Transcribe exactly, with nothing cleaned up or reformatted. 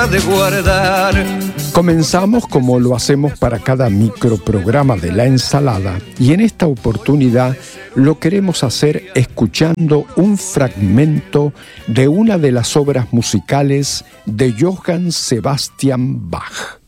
de guardar. Comenzamos como lo hacemos para cada microprograma de La Ensalada, y en esta oportunidad lo queremos hacer escuchando un fragmento de una de las obras musicales de Johann Sebastian Bach.